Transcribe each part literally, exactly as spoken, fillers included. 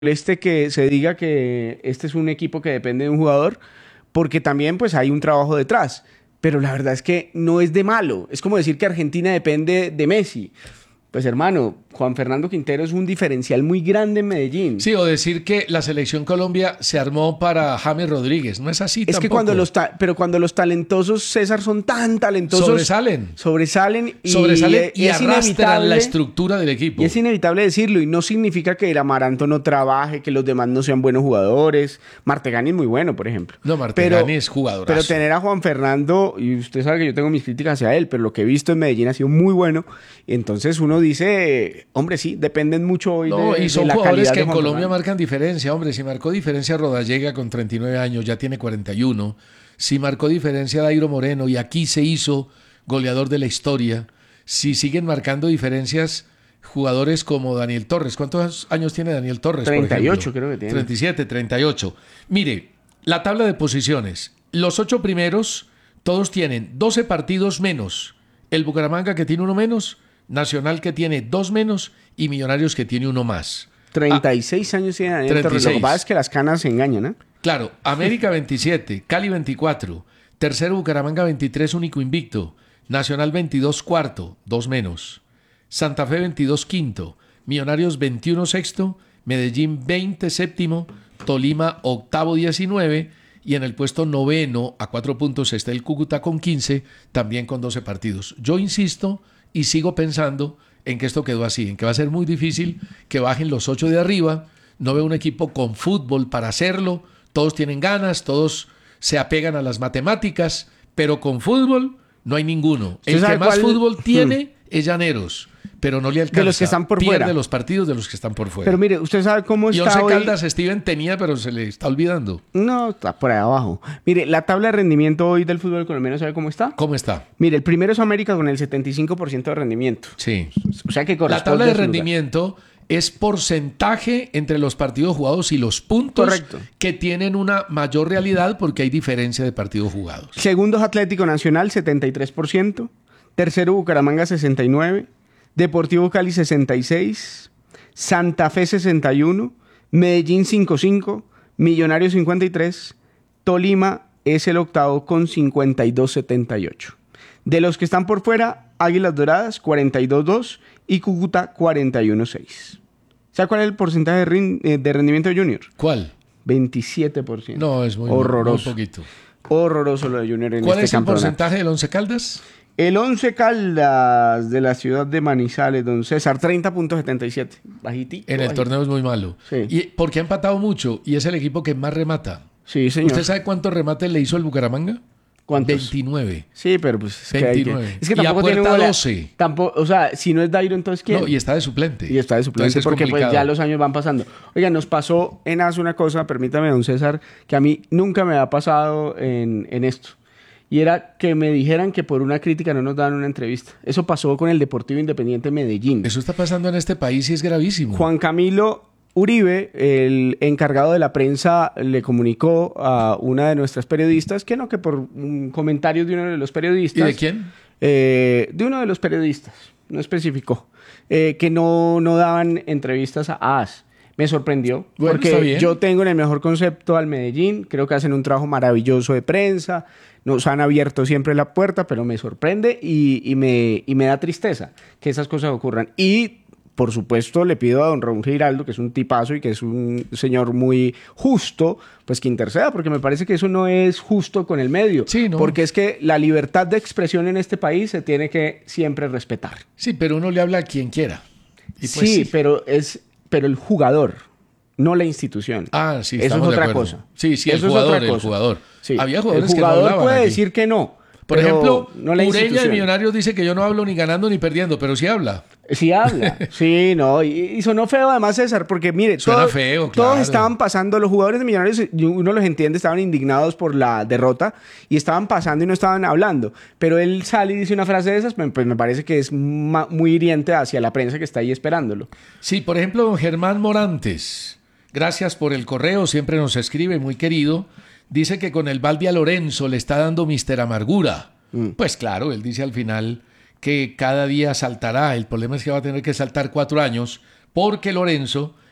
moleste que se diga que este es un equipo que depende de un jugador, porque también pues hay un trabajo detrás. Pero la verdad es que no es de malo. Es como decir que Argentina depende de Messi. Pues hermano, Juan Fernando Quintero es un diferencial muy grande en Medellín. Sí, o decir que la selección Colombia se armó para James Rodríguez. No es así Es tampoco. que cuando los ta- pero cuando los talentosos, César, son tan talentosos, Sobresalen. sobresalen y, Sobresalen y es arrastran inevitable la estructura del equipo. Y es inevitable decirlo, y no significa que el Amaranto no trabaje, que los demás no sean buenos jugadores. Martegani es muy bueno, por ejemplo. No, Martegani es jugadorazo. Pero tener a Juan Fernando, y usted sabe que yo tengo mis críticas hacia él, pero lo que he visto en Medellín ha sido muy bueno. Y entonces uno dice, hombre, sí, dependen mucho hoy No, de, y son de la jugadores calidad que de en Juan Colombia Fernando. marcan diferencia. Hombre, si marcó diferencia Rodallega con treinta y nueve años, ya tiene cuarenta y uno. Si marcó diferencia Dairo Moreno y aquí se hizo goleador de la historia. Si siguen marcando diferencias jugadores como Daniel Torres. ¿Cuántos años tiene Daniel Torres, treinta y ocho por ejemplo? creo que tiene. treinta y siete, treinta y ocho. Mire, la tabla de posiciones. Los ocho primeros, todos tienen doce partidos menos. El Bucaramanga, que tiene uno menos, Nacional, que tiene dos menos, y Millonarios, que tiene uno más. treinta y seis años tiene Daniel Torres. Lo que pasa es que las canas se engañan, ¿eh? Claro, América veintisiete, Cali veinticuatro, tercero Bucaramanga veintitrés, único invicto, Nacional veintidós, cuarto, dos menos, Santa Fe veintidós, quinto, Millonarios veintiuno, sexto, Medellín veinte, séptimo, Tolima octavo, diecinueve, y en el puesto noveno, a cuatro puntos, está el Cúcuta con quince, también con doce partidos. Yo insisto y sigo pensando en que esto quedó así, en que va a ser muy difícil que bajen los ocho de arriba. No veo un equipo con fútbol para hacerlo. Todos tienen ganas, todos se apegan a las matemáticas, pero con fútbol no hay ninguno. El que más cuál? fútbol tiene Hmm. es Llaneros, pero no le alcanza. De los que están por Pierde fuera. los partidos de los que están por fuera. Pero mire, usted sabe cómo y está Once hoy. Caldas Steven tenía, pero se le está olvidando. No, está por ahí abajo. Mire, la tabla de rendimiento hoy del fútbol colombiano, ¿sabe cómo está? ¿Cómo está? Mire, el primero es América con el setenta y cinco por ciento de rendimiento. Sí. O sea que La corresponde tabla de a su lugar. rendimiento es porcentaje entre los partidos jugados y los puntos Correcto. que tienen una mayor realidad porque hay diferencia de partidos jugados. Segundo es Atlético Nacional, setenta y tres por ciento. Tercero, Bucaramanga, sesenta y nueve por ciento. Deportivo Cali, sesenta y seis por ciento. Santa Fe, sesenta y uno por ciento. Medellín, cincuenta y cinco por ciento. Millonarios, cincuenta y tres por ciento. Tolima es el octavo con cincuenta y dos por ciento, setenta y ocho por ciento. De los que están por fuera, Águilas Doradas, cuarenta y dos por ciento dos por ciento. Y Cúcuta, cuarenta y uno por ciento seis por ciento. ¿Sabe cuál es el porcentaje de, rin- eh, de rendimiento de Junior? ¿Cuál? veintisiete por ciento. No, es muy, horroroso. muy poquito. Horroroso lo de Junior en ¿Cuál este es el campeonato. porcentaje del Once Caldas? El Once Caldas de la ciudad de Manizales, don César, treinta punto setenta y siete. Bajitito. En el bajito. torneo es muy malo. Sí. Y porque ha empatado mucho y es el equipo que más remata. Sí, señor. ¿Usted sabe cuántos remates le hizo el Bucaramanga? ¿Cuántos? veintinueve. Sí, pero pues es que, hay que- veintinueve. es que Y a tampoco tiene puerta un golea- doce. Tampoco, o sea, si no es Dairo, entonces ¿quién? No, y está de suplente. Y está de suplente Entonces es porque pues complicado. ya los años van pasando. Oiga, nos pasó en hace una cosa, permítame, don César, que a mí nunca me ha pasado en, en esto. Y era que me dijeran que por una crítica no nos daban una entrevista. Eso pasó con el Deportivo Independiente Medellín. Eso está pasando en este país y es gravísimo. Juan Camilo Uribe, el encargado de la prensa, le comunicó a una de nuestras periodistas que no, que por un comentario de uno de los ¿Y periodistas... de quién? Eh, de uno de los periodistas, no especificó, eh, que no, no daban entrevistas a A S. Me sorprendió, Bueno, está porque bien. yo tengo en el mejor concepto al Medellín, creo que hacen un trabajo maravilloso de prensa, nos han abierto siempre la puerta, pero me sorprende y, y, me, y me da tristeza que esas cosas ocurran. Y, por supuesto, le pido a don Raúl Giraldo, que es un tipazo y que es un señor muy justo, pues que interceda, porque me parece que eso no es justo con el medio. Sí, ¿no? Porque es que la libertad de expresión en este país se tiene que siempre respetar. Sí, pero uno le habla a quien quiera. Y pues sí, pero es pero el jugador, no la institución. Ah, sí, Eso es estamos de otra acuerdo. cosa. Sí, sí, el Eso es jugador, otra el cosa. jugador. Sí. Había jugadores el que no jugador hablaban puede aquí. decir que no. Por pero ejemplo, no la Ureña de institución. Millonarios dice que yo no hablo ni ganando ni perdiendo, pero sí habla. Sí habla, sí, no, y, y sonó feo además, César, porque mire, Suena todos, feo, todos claro. estaban pasando, los jugadores de Millonarios, y uno los entiende, estaban indignados por la derrota y estaban pasando y no estaban hablando, pero él sale y dice una frase de esas, pues pues me parece que es ma- muy hiriente hacia la prensa que está ahí esperándolo. Sí, por ejemplo, don Germán Morantes, gracias por el correo, siempre nos escribe, muy querido, dice que con el Baldi a Lorenzo le está dando mister Amargura. Mm. Pues claro, él dice al final que cada día saltará, el problema es que va a tener que saltar cuatro años, porque Lorenzo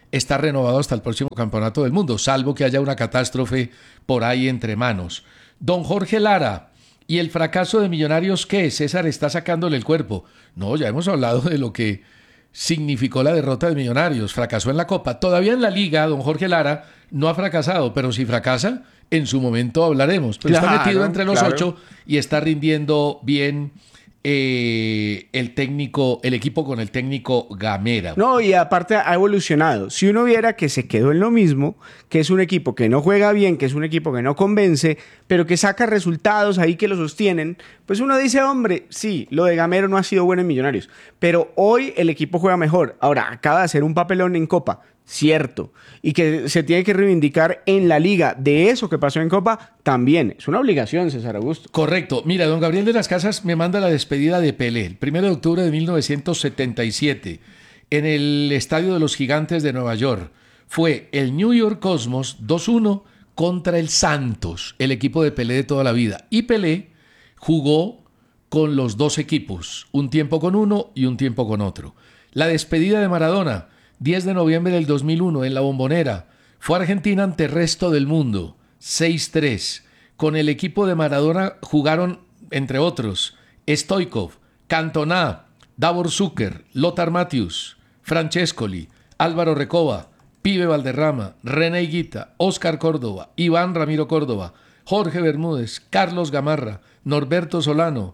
está renovado hasta el próximo campeonato del mundo, salvo que haya una catástrofe por ahí entre manos. Don Jorge Lara, ¿y el fracaso de Millonarios qué? César está sacándole el cuerpo. No, ya hemos hablado de lo que significó la derrota de Millonarios. Fracasó en la Copa. Todavía en la Liga, don Jorge Lara no ha fracasado, pero si fracasa, en su momento hablaremos. Pero claro, está metido entre los claro. ocho y está rindiendo bien eh, el técnico, el equipo con el técnico Gamera. No, y aparte ha evolucionado. Si uno viera que se quedó en lo mismo, que es un equipo que no juega bien, que es un equipo que no convence, pero que saca resultados ahí que lo sostienen, pues uno dice, hombre, sí, lo de Gamero no ha sido bueno en Millonarios, pero hoy el equipo juega mejor. Ahora, acaba de hacer un papelón en Copa, cierto, y que se tiene que reivindicar en la Liga de eso que pasó en Copa, también. Es una obligación, César Augusto. Correcto. Mira, don Gabriel de las Casas me manda la despedida de Pelé, el primero de octubre de mil novecientos setenta y siete, en el Estadio de los Gigantes de Nueva York. Fue el New York Cosmos dos uno contra el Santos, el equipo de Pelé de toda la vida. Y Pelé jugó con los dos equipos, un tiempo con uno y un tiempo con otro. La despedida de Maradona, diez de noviembre del dos mil uno, en La Bombonera. Fue Argentina ante el resto del mundo, seis tres. Con el equipo de Maradona jugaron, entre otros, Stoichkov, Cantona, Davor Zucker, Lothar Matthäus, Francescoli, Álvaro Recoba, Pibe Valderrama, René Higuita, Óscar Córdoba, Iván Ramiro Córdoba, Jorge Bermúdez, Carlos Gamarra, Norberto Solano,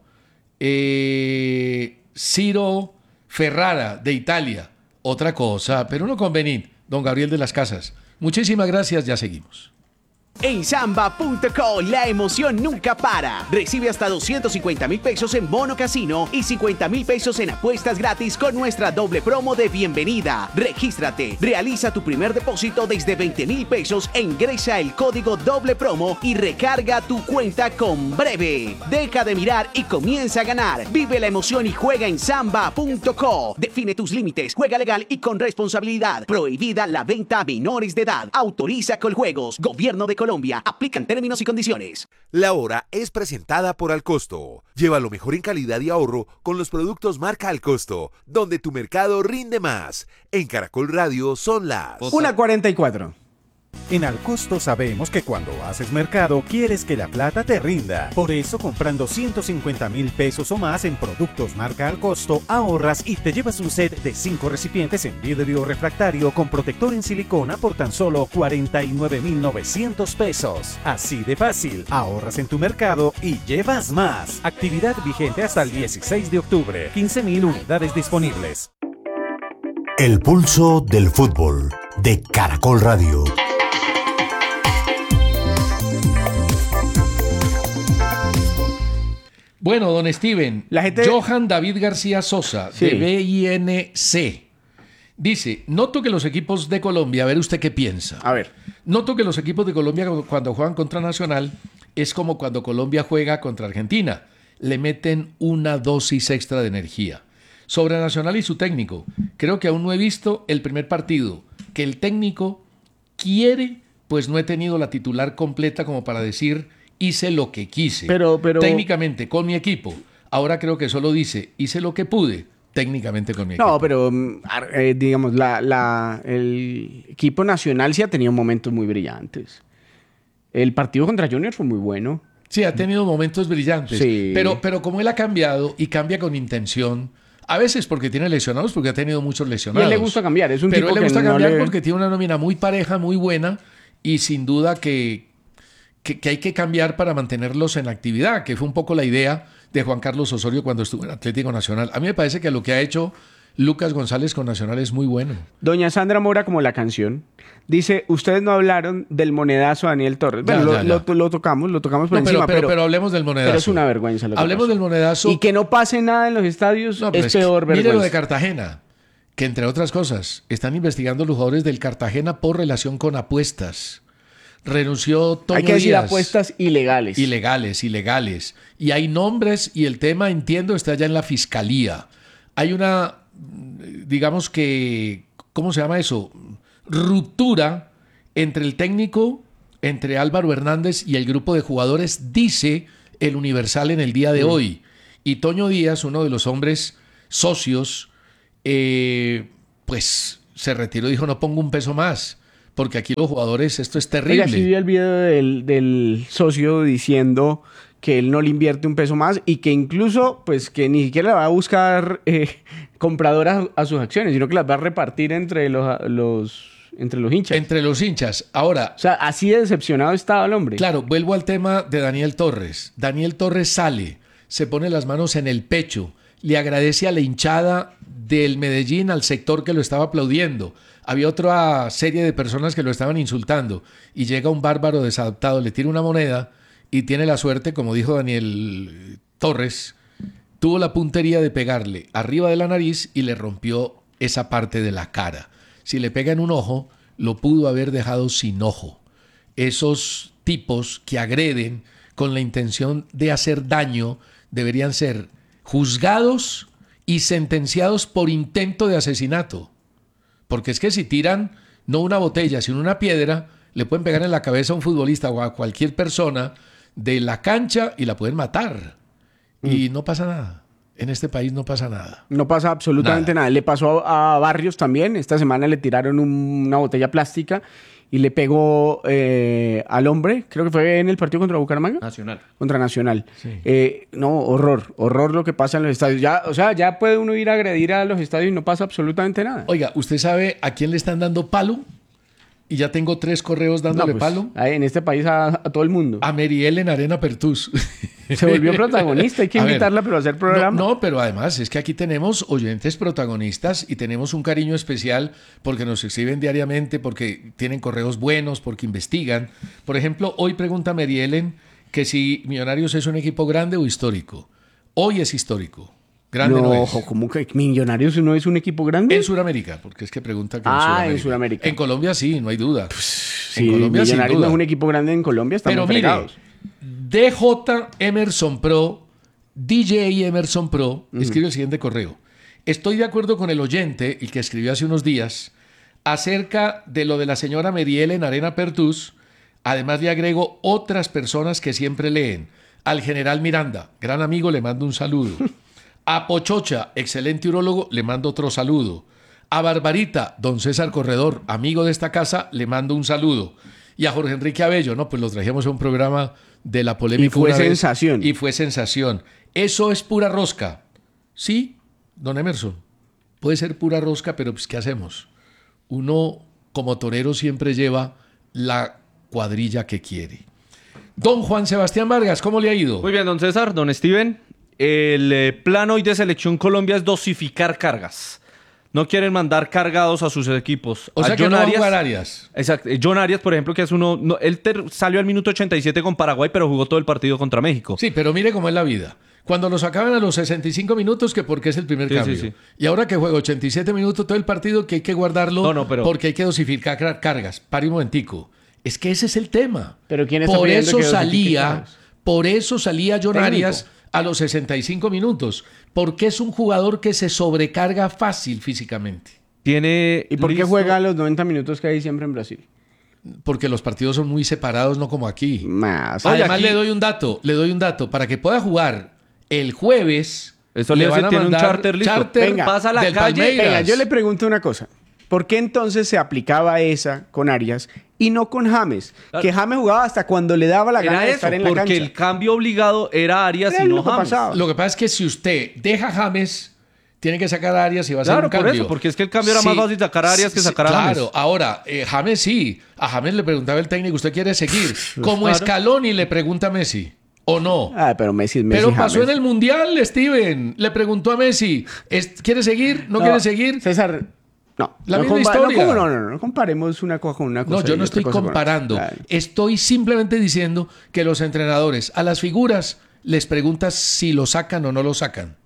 eh, Ciro Ferrara de Italia. Otra cosa, pero no convenir, don Gabriel de las Casas. Muchísimas gracias, ya seguimos. En Samba punto co la emoción nunca para. Recibe hasta doscientos cincuenta mil pesos en bono casino y cincuenta mil pesos en apuestas gratis con nuestra doble promo de bienvenida. Regístrate, realiza tu primer depósito desde veinte mil pesos e ingresa el código doble promo y recarga tu cuenta con Breve. Deja de mirar y comienza a ganar. Vive la emoción y juega en Samba punto co. Define tus límites, juega legal y con responsabilidad. Prohibida la venta a menores de edad. Autoriza Coljuegos. Gobierno de Colombia. Aplican términos y condiciones. La hora es presentada por Alcosto. Lleva lo mejor en calidad y ahorro con los productos marca Alcosto, donde tu mercado rinde más. En Caracol Radio son las una cuarenta y cuatro. En Alcosto sabemos que cuando haces mercado quieres que la plata te rinda. Por eso, comprando ciento cincuenta mil pesos o más en productos marca Alcosto, ahorras y te llevas un set de cinco recipientes en vidrio refractario con protector en silicona por tan solo cuarenta y nueve mil novecientos pesos. Así de fácil, ahorras en tu mercado y llevas más. Actividad vigente hasta el dieciséis de octubre. quince mil unidades disponibles. El pulso del fútbol de Caracol Radio. Bueno, don Steven, la gente... Johan David García Sosa, sí. de B I N C, dice, noto que los equipos de Colombia, a ver usted qué piensa. A ver. Noto que los equipos de Colombia cuando juegan contra Nacional es como cuando Colombia juega contra Argentina. Le meten una dosis extra de energía. Sobre Nacional y su técnico, creo que aún no he visto el primer partido que el técnico quiere, pues no he tenido la titular completa como para decir... hice lo que quise, pero, pero... técnicamente con mi equipo. Ahora creo que solo dice, hice lo que pude, técnicamente con mi equipo. No, pero eh, digamos, la, la, el equipo nacional sí ha tenido momentos muy brillantes. El partido contra Junior fue muy bueno. Sí, ha tenido momentos brillantes. Sí. Pero, pero como él ha cambiado y cambia con intención, a veces porque tiene lesionados, porque ha tenido muchos lesionados. Y a él le gusta cambiar, es un pero tipo él le gusta que cambiar no le... porque tiene una nómina muy pareja, muy buena y sin duda que... Que, que hay que cambiar para mantenerlos en actividad, que fue un poco la idea de Juan Carlos Osorio cuando estuvo en Atlético Nacional. A mí me parece que lo que ha hecho Lucas González con Nacional es muy bueno. Doña Sandra Mora, como la canción, dice, ustedes no hablaron del monedazo a Daniel Torres. Bueno, ya, ya, lo, ya. Lo, lo tocamos, lo tocamos por no, pero, encima, pero, pero, pero hablemos del monedazo. Pero es una vergüenza lo que Hablemos pasó. del monedazo. Y que no pase nada en los estadios no, es, es peor vergüenza. Mire lo de Cartagena, que entre otras cosas, están investigando los jugadores del Cartagena por relación con apuestas. Renunció Toño Hay que decir Díaz. Apuestas ilegales. Ilegales, ilegales. Y hay nombres y el tema, entiendo, está ya en la fiscalía. Hay una, digamos que, ¿cómo se llama eso? Ruptura entre el técnico, entre Álvaro Hernández y el grupo de jugadores, dice el Universal en el día de mm. hoy. Y Toño Díaz, uno de los hombres socios, eh, pues se retiró y dijo, no pongo un peso más, porque aquí los jugadores, esto es terrible. Oiga, sí vi el video del, del socio diciendo que él no le invierte un peso más y que incluso, pues, que ni siquiera le va a buscar eh, compradoras a, a sus acciones, sino que las va a repartir entre los, los, entre los hinchas. Entre los hinchas. Ahora... O sea, así de decepcionado estaba el hombre. Claro, vuelvo al tema de Daniel Torres. Daniel Torres sale, se pone las manos en el pecho, le agradece a la hinchada del Medellín, al sector que lo estaba aplaudiendo. Había otra serie de personas que lo estaban insultando y llega un bárbaro desadaptado, le tira una moneda y tiene la suerte, como dijo Daniel Torres, tuvo la puntería de pegarle arriba de la nariz y le rompió esa parte de la cara. Si le pega en un ojo, lo pudo haber dejado sin ojo. Esos tipos que agreden con la intención de hacer daño deberían ser juzgados y sentenciados por intento de asesinato. Porque es que si tiran no una botella, sino una piedra, le pueden pegar en la cabeza a un futbolista o a cualquier persona de la cancha y la pueden matar. Mm. Y no pasa nada. En este país no pasa nada. No pasa absolutamente nada. nada. Le pasó a, a Barrios también. Esta semana le tiraron un, una botella plástica y le pegó eh, al hombre. Creo que fue en el partido contra Bucaramanga. Nacional. Contra Nacional. Sí. Eh, no, horror. Horror lo que pasa en los estadios. Ya, o sea, ya puede uno ir a agredir a los estadios y no pasa absolutamente nada. Oiga, ¿usted sabe a quién le están dando palo? Y ya tengo tres correos dándole no, pues, palo. En este país a, a todo el mundo. A Merielen Arena Pertus. Se volvió protagonista. Hay que a invitarla, ver, pero a hacer programa. No, no, pero además es que aquí tenemos oyentes protagonistas y tenemos un cariño especial porque nos escriben diariamente, porque tienen correos buenos, porque investigan. Por ejemplo, hoy pregunta Merielen que si Millonarios es un equipo grande o histórico. Hoy es histórico. Grande no, no es. Ojo, ¿cómo que Millonarios no es un equipo grande? En Sudamérica, porque es que pregunta que en ah, Sudamérica. en Sudamérica. En Colombia sí, no hay duda. Pues, en sí, Colombia Millonarios sin duda. no es un equipo grande en Colombia, estamos Pero mire, fregados. D J Emerson Pro, D J Emerson Pro, uh-huh. escribe el siguiente correo. Estoy de acuerdo con el oyente, el que escribió hace unos días, acerca de lo de la señora Merielen Arena Pertus. Además le agrego otras personas que siempre leen. Al general Miranda, gran amigo, le mando un saludo. A Pochocha, excelente urólogo, le mando otro saludo. A Barbarita, don César Corredor, amigo de esta casa, le mando un saludo. Y a Jorge Enrique Abello, no, pues lo trajimos a un programa de la polémica. Y fue una sensación. Vez, y fue sensación. Eso es pura rosca. Sí, don Emerson, puede ser pura rosca, pero pues ¿qué hacemos? Uno, como torero, siempre lleva la cuadrilla que quiere. Don Juan Sebastián Vargas, ¿cómo le ha ido? Muy bien, don César, don Steven. El eh, plan hoy de Selección Colombia es dosificar cargas. No quieren mandar cargados a sus equipos. O a sea que John no va a Arias, jugar Arias. Exacto. John Arias, por ejemplo, que es uno... No, él ter, salió al minuto ochenta y siete con Paraguay, pero jugó todo el partido contra México. Sí, pero mire cómo es la vida. Cuando lo sacaban a los sesenta y cinco minutos, que porque es el primer sí, cambio. Sí, sí. Y ahora que juega ochenta y siete minutos todo el partido, que hay que guardarlo no, no, pero... porque hay que dosificar car- cargas. Pare un momentico. Es que ese es el tema. ¿Pero quién está por eso que salía, por eso salía John Técnico. Arias a los sesenta y cinco minutos. Porque es un jugador que se sobrecarga fácil físicamente. Tiene ¿Y por listo... qué juega los noventa minutos que hay siempre en Brasil? Porque los partidos son muy separados, no como aquí. Más. Además, aquí... le doy un dato, le doy un dato. Para que pueda jugar el jueves, Eso le le van a tiene un mandar charter listo. charter Venga, pasa a la del calle. Palmeiras. Venga, yo le pregunto una cosa. ¿Por qué entonces se aplicaba esa con Arias y no con James? Claro. Que James jugaba hasta cuando le daba la Era gana de eso, estar en la porque cancha. el cambio obligado era Arias Era y lo no que James. pasaba. Lo que pasa es que si usted deja a James, tiene que sacar a Arias y va a hacer Claro, un por cambio. eso, porque es que el cambio era más fácil sacar a Arias que sacar a James. Claro, ahora, eh, James sí. A James le preguntaba el técnico, ¿usted quiere seguir? Como Claro. Scaloni le pregunta a Messi, ¿o no? Ah, pero Messi es Messi. Pero pasó James. en el Mundial, Steven. Le preguntó a Messi, ¿es- ¿quiere seguir? ¿No, quiere seguir? César, no. La no misma compa- historia. No, no, no, no, no comparemos una cosa con una cosa. No, yo y no otra estoy cosa con otra. comparando. Claro. Estoy simplemente diciendo que los entrenadores a las figuras les preguntas si lo sacan o no lo sacan.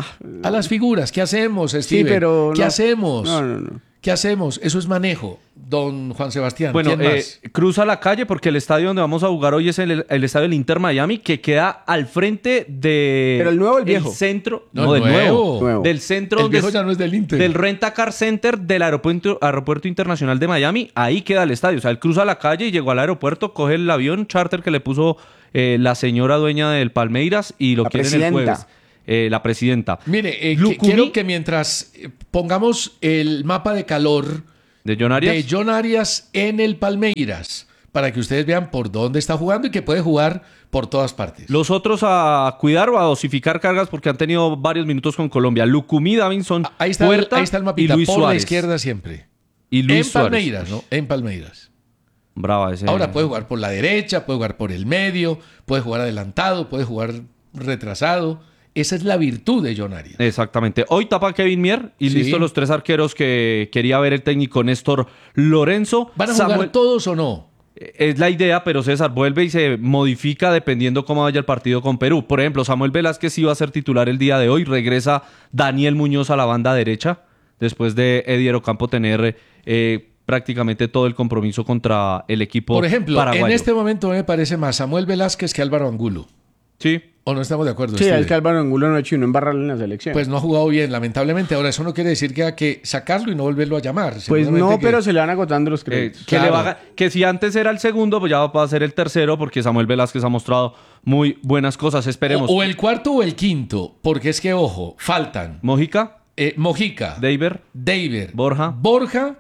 A las figuras, ¿qué hacemos, Steven? Sí, pero ¿Qué no. hacemos? No, no, no. ¿Qué hacemos? Eso es manejo, don Juan Sebastián. Bueno, ¿Quién eh, más? cruza la calle porque el estadio donde vamos a jugar hoy es el, el estadio del Inter Miami, que queda al frente de... ¿Pero el nuevo o el viejo? centro... No, No, del nuevo. nuevo. Nuevo. Del centro... El donde viejo es- ya no es del Inter. Del Rent-A-Car Center del aeropuerto, aeropuerto Internacional de Miami. Ahí queda el estadio. O sea, él cruza la calle y llegó al aeropuerto, coge el avión charter que le puso eh, la señora dueña del Palmeiras y lo La quiere en el presidenta. jueves. eh, la presidenta. Mire, eh, que- Lucumí, quiero que mientras eh, pongamos el mapa de calor de John Arias. de John Arias en el Palmeiras, para que ustedes vean por dónde está jugando y que puede jugar por todas partes. Los otros a cuidar o a dosificar cargas porque han tenido varios minutos con Colombia. Lucumí, Davinson, Ah, ahí está, Puerta ahí está el y mapita, Luis por la Suárez. izquierda siempre. Y Luis en Suárez. Palmeiras, ¿no? En Palmeiras. Brava ese. Ahora puede jugar por la derecha, puede jugar por el medio, puede jugar adelantado, puede jugar retrasado. Esa es la virtud de John Arias. Exactamente. Hoy tapa Kevin Mier y Sí. listo los tres arqueros que quería ver el técnico Néstor Lorenzo. ¿Van a jugar Samuel- todos o no? Es la idea, pero César vuelve y se modifica dependiendo cómo vaya el partido con Perú. Por ejemplo, Samuel Velázquez iba a ser titular el día de hoy. Regresa Daniel Muñoz a la banda derecha después de Edier Ocampo tener eh, prácticamente todo el compromiso contra el equipo Por ejemplo, paraguayo. en este momento me parece más Samuel Velázquez que Álvaro Angulo. Sí. ¿O no estamos de acuerdo? Sí, Steven? es que Álvaro Angulo no ha hecho uno embarrarle en la selección. Pues no ha jugado bien, lamentablemente. Ahora, eso no quiere decir que hay que sacarlo y no volverlo a llamar. Pues Seguramente no, que- pero se le van agotando los Eh, créditos. que, Claro. le va a ga- que si antes era el segundo, pues ya va a ser el tercero, porque Samuel Velázquez ha mostrado muy buenas cosas. Esperemos. O, o el cuarto o el quinto, porque es que, ojo, faltan Mojica, eh, Mojica, Deiber, Deiber, Borja. Borja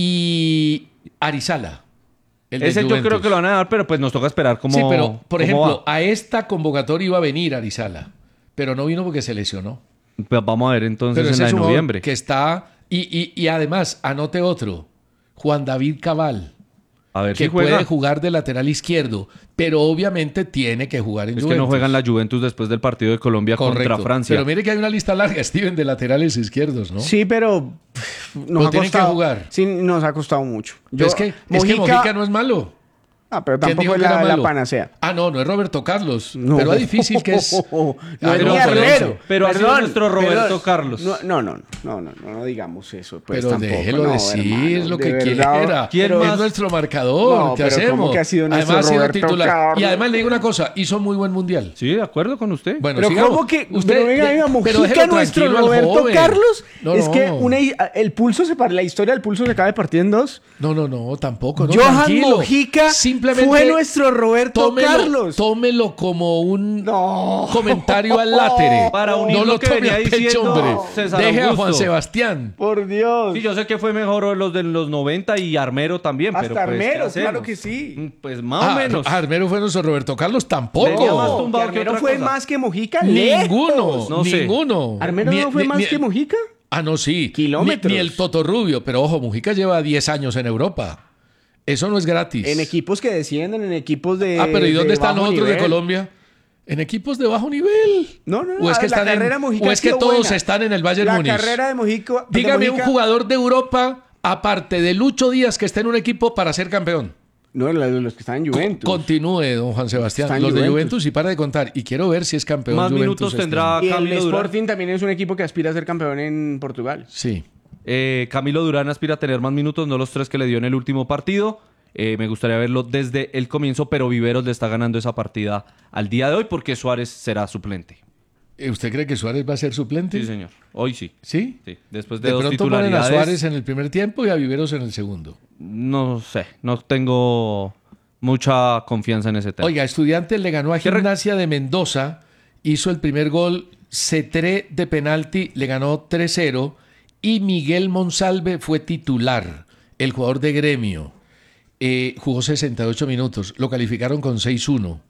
y Arizala. el de ese yo Juventus. creo que lo van a dar, pero pues nos toca esperar cómo. Sí, pero, por cómo ejemplo, va. a esta convocatoria iba a venir Arizala, pero no vino porque se lesionó. Pues vamos a ver entonces Pero en ese la es de un jugador noviembre. que está... Y, y, y además, anote otro, Juan David Cabal, A ver que si juega. puede jugar de lateral izquierdo, pero obviamente tiene que jugar en Es Juventus. que no juegan la Juventus después del partido de Colombia Correcto. contra Francia. Pero mire que hay una lista larga, Steven, de laterales izquierdos, ¿no? Sí, pero pff, nos Pero ha tienen que costado. jugar. Sí, nos ha costado mucho. Pero es, que, es que Mojica no es malo. Ah, pero ¿Quién tampoco dijo es que era la, la malo? panacea. Ah, no, no es Roberto Carlos. No. Pero es difícil que es... No Ah, es no, ni por Armero. eso. Pero ha sido nuestro Roberto Carlos. No, no, no, no, no, no, no digamos eso. Pues Pero tampoco, déjelo no, decir hermano, lo de que verdad. quiera. ¿Quién Pero más? es nuestro marcador. No, ¿Qué pero ¿cómo hacemos? que ha sido nuestro Además ha sido Roberto titular. Carlos? Y además le digo una cosa, hizo muy buen mundial. Sí, de acuerdo con usted. Bueno, Pero sigamos. ¿cómo que? Usted- pero venga, venga, pero Mojica, déjelo nuestro tranquilo al Roberto joven. Carlos. No, es no. que una, el pulso se para, la historia del pulso se acaba de partir en dos. No, no, no, tampoco. No, Johan tranquilo. Mojica Simplemente fue nuestro Roberto tómelo, Carlos. Tómelo como un No. comentario al látere. Para unir no lo lo que tome venía a pecho, diciendo hombre. César Deje a Augusto. Juan Sebastián. Por Dios. Sí, yo sé que fue mejor los de los noventa y Armero también. Hasta pero pues, ¿qué Armero, hacemos? claro que sí. Mm, Pues más Ah, o menos. Armero fue nuestro Roberto Carlos, Venía tampoco. más tumbado Que que Armero otra fue cosa. más que Mojica. Ninguno, lejos. No sé. ninguno. ¿Armero Ni- no fue ni- más ni- que Mojica? Ah, no, sí. Kilómetros. Ni, ni el Toto Rubio, pero ojo, Mujica lleva diez años en Europa. Eso no es gratis. En equipos que descienden, en equipos de. Ah, pero ¿y de dónde están los bajo otros de nivel. Colombia? En equipos de bajo nivel. No, no, no. O es que la están en- carrera de Mojica o ha es que sido todos buena. están en el Bayern La Múnich. carrera de Mojica. de Dígame un Mojica- jugador de Europa, aparte de Lucho Díaz, que está en un equipo para ser campeón. No, la de los que están en Juventus. Continúe, don Juan Sebastián. Está en Los de Juventus. Juventus y para de contar. Y quiero ver si es campeón. Más Juventus minutos este tendrá año. Y el Camilo Durán. Sporting también es un equipo que aspira a ser campeón en Portugal. Sí. Eh, Camilo Durán aspira a tener más minutos, no los tres que le dio en el último partido. Eh, me gustaría verlo desde el comienzo, pero Viveros le está ganando esa partida al día de hoy porque Suárez será suplente. ¿Usted cree que Suárez va a ser suplente? Sí, señor. Hoy sí. ¿Sí? Sí. Después de, De dos pronto ponen a titularidades. Suárez en el primer tiempo y a Viveros en el segundo. No sé, no tengo mucha confianza en ese tema. Oiga, Estudiantes le ganó a ¿Qué re- Gimnasia de Mendoza, hizo el primer gol, Cetré de penalti, le ganó tres cero y Miguel Monsalve fue titular, el jugador de Gremio. Eh, jugó sesenta y ocho minutos, lo calificaron con seis uno,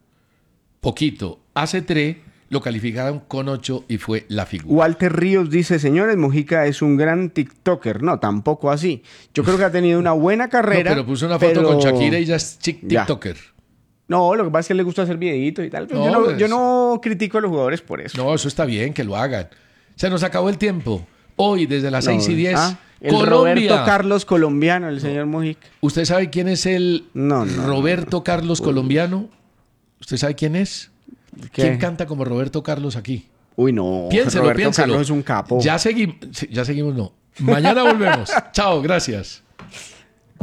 poquito. A Cetré lo calificaron con ocho y fue la figura. Walter Ríos dice, señores, Mojica es un gran TikToker. No, tampoco así. Yo creo que ha tenido una buena No, carrera. pero puso una foto pero- con Shakira y ya es chic- Ya. TikToker. No, lo que pasa es que le gusta hacer videitos y tal. pero No, yo, no, pues- yo no critico a los jugadores por eso. No, eso está bien, que lo hagan. Se nos acabó el tiempo. Hoy, desde las No, seis y diez, ah, el Colombia. Roberto Carlos colombiano, el señor Mojica. ¿Usted sabe quién es el No, no, Roberto Carlos colombiano? ¿Usted sabe quién es? ¿Qué? ¿Quién canta como Roberto Carlos aquí? Uy, no. Piénselo, Roberto piénselo. Carlos es un capo. Ya seguimos, ya seguimos, no. Mañana volvemos. Chao, gracias.